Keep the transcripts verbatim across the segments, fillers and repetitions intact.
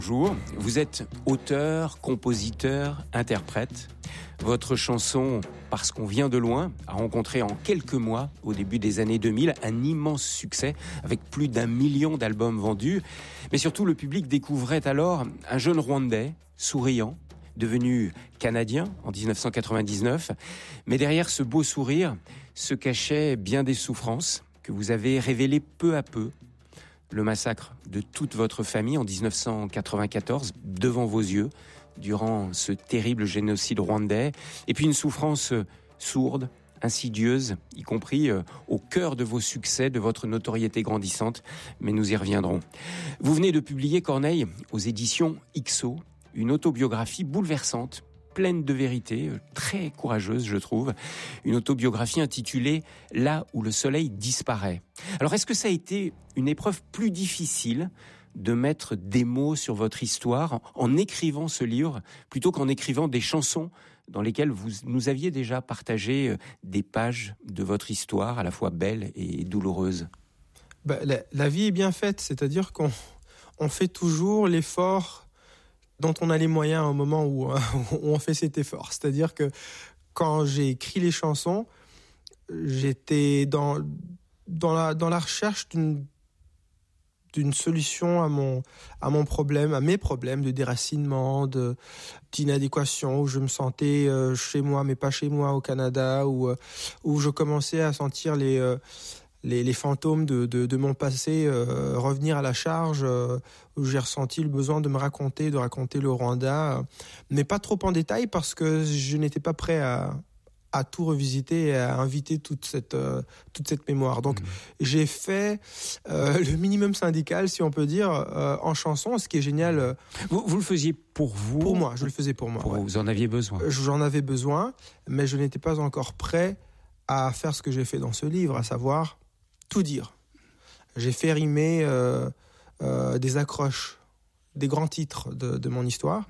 Bonjour, vous êtes auteur, compositeur, interprète. Votre chanson « Parce qu'on vient de loin » a rencontré en quelques mois, au début des années deux mille, un immense succès avec plus d'un million d'albums vendus. Mais surtout, le public découvrait alors un jeune Rwandais, souriant, devenu Canadien en dix-neuf cent quatre-vingt-dix-neuf. Mais derrière ce beau sourire se cachaient bien des souffrances que vous avez révélées peu à peu. Le massacre de toute votre famille en dix-neuf cent quatre-vingt-quatorze, devant vos yeux, durant ce terrible génocide rwandais. Et puis une souffrance sourde, insidieuse, y compris au cœur de vos succès, de votre notoriété grandissante. Mais nous y reviendrons. Vous venez de publier, Corneille, aux éditions X O, une autobiographie bouleversante, pleine de vérité, très courageuse, je trouve. Une autobiographie intitulée « Là où le soleil disparaît ». Alors, est-ce que ça a été une épreuve plus difficile de mettre des mots sur votre histoire en, en écrivant ce livre, plutôt qu'en écrivant des chansons dans lesquelles vous nous aviez déjà partagé des pages de votre histoire, à la fois belle et douloureuse? Bah, la, la vie est bien faite, c'est-à-dire qu'on on fait toujours l'effort dont on a les moyens au moment où, où on fait cet effort. C'est-à-dire que quand j'ai écrit les chansons, j'étais dans, dans, la, dans la recherche d'une, d'une solution à mon, à mon problème, à mes problèmes de déracinement, de, d'inadéquation, où je me sentais euh, chez moi, mais pas chez moi au Canada, où, euh, où je commençais à sentir les... Euh, Les, les fantômes de, de, de mon passé euh, revenir à la charge, euh, où j'ai ressenti le besoin de me raconter, de raconter le Rwanda, euh, mais pas trop en détail parce que je n'étais pas prêt à, à tout revisiter et à inviter toute cette, euh, toute cette mémoire. Donc mmh. j'ai fait euh, le minimum syndical, si on peut dire, euh, en chanson, ce qui est génial. Euh, vous, vous le faisiez pour vous? Pour moi, je le faisais pour moi. Pour ouais. Vous en aviez besoin? J'en avais besoin, mais je n'étais pas encore prêt à faire ce que j'ai fait dans ce livre, à savoir tout dire. J'ai fait rimer euh, euh, des accroches, des grands titres de, de mon histoire.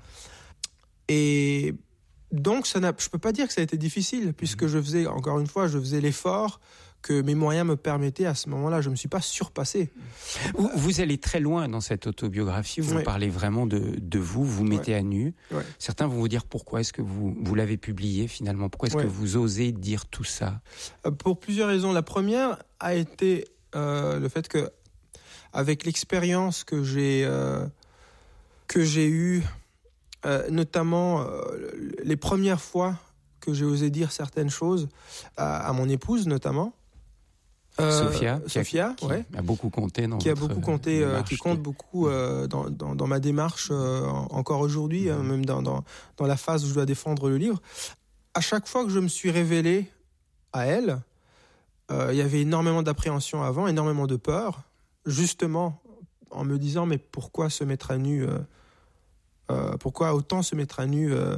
Et donc, ça n'a, je ne peux pas dire que ça a été difficile, puisque je faisais, encore une fois, je faisais l'effort que mes moyens me permettaient à ce moment-là. Je ne me suis pas surpassé. Vous, vous allez très loin dans cette autobiographie. Vous oui. parlez vraiment de, de vous, vous mettez ouais. à nu. Ouais. Certains vont vous dire pourquoi est-ce que vous, vous l'avez publié finalement? Pourquoi est-ce ouais. que vous osez dire tout ça? Pour plusieurs raisons. La première a été euh, le fait que, avec l'expérience que j'ai, euh, que j'ai eue, euh, notamment euh, les premières fois que j'ai osé dire certaines choses à, à mon épouse notamment, Euh, Sophia, Sophia, qui, ouais, qui a beaucoup compté dans qui a beaucoup compté, euh, qui compte de... beaucoup euh, dans, dans, dans ma démarche euh, encore aujourd'hui, mmh. euh, même dans, dans dans la phase où je dois défendre le livre. À chaque fois que je me suis révélé à elle, euh, il y avait énormément d'appréhension avant, énormément de peur, justement en me disant mais pourquoi se mettre à nu, euh, euh, pourquoi autant se mettre à nu euh,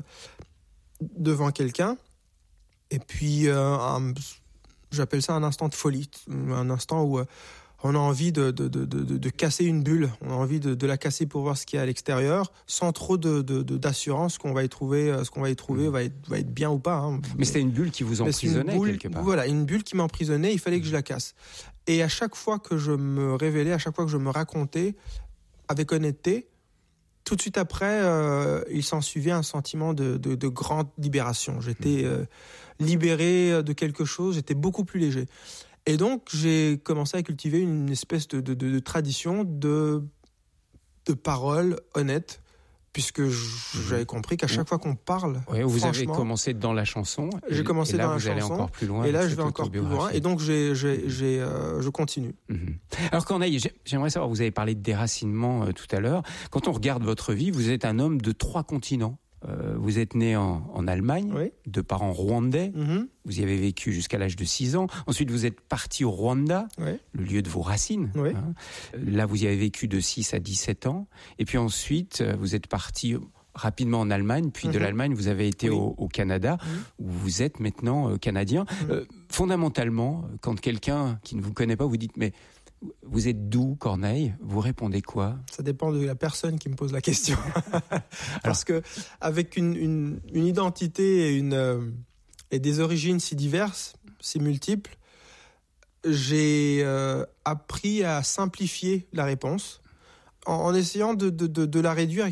devant quelqu'un? Et puis euh, un, j'appelle ça un instant de folie, un instant où on a envie de, de, de, de, de casser une bulle, on a envie de, de la casser pour voir ce qu'il y a à l'extérieur, sans trop de, de, de, d'assurance qu'on va y trouver, ce qu'on va y trouver va être, va être bien ou pas. Hein. Mais c'était une bulle qui vous emprisonnait boule, quelque part. Voilà, une bulle qui m'emprisonnait, il fallait que je la casse. Et à chaque fois que je me révélais, à chaque fois que je me racontais, avec honnêteté, tout de suite après, euh, il s'en suivait un sentiment de, de, de grande libération. J'étais euh, libéré de quelque chose, j'étais beaucoup plus léger. Et donc, j'ai commencé à cultiver une espèce de, de, de, de tradition de, de paroles honnêtes, puisque j'avais compris qu'à chaque fois qu'on parle, oui, vous avez commencé dans la chanson. J'ai et, commencé et là, dans la vous chanson. Allez encore plus loin et là, je vais encore plus loin. Et donc, j'ai, j'ai, j'ai, euh, je continue. Mm-hmm. Alors, Corneille, j'aimerais savoir, vous avez parlé de déracinement euh, tout à l'heure. Quand on regarde votre vie, vous êtes un homme de trois continents. Euh, vous êtes né en, en Allemagne, oui. de parents rwandais. Mm-hmm. Vous y avez vécu jusqu'à l'âge de six ans. Ensuite, vous êtes parti au Rwanda, oui. le lieu de vos racines. Oui. Hein. Là, vous y avez vécu de six à dix-sept ans. Et puis ensuite, vous êtes parti rapidement en Allemagne, puis mmh. de l'Allemagne, vous avez été oui. au, au Canada, mmh. où vous êtes maintenant euh, canadien. Mmh. Euh, fondamentalement, quand quelqu'un qui ne vous connaît pas, vous dites, mais vous êtes d'où, Corneille? Vous répondez quoi? Ça dépend de la personne qui me pose la question. Parce que avec une, une, une identité et, une, euh, et des origines si diverses, si multiples, j'ai euh, appris à simplifier la réponse en, en essayant de, de, de, de la réduire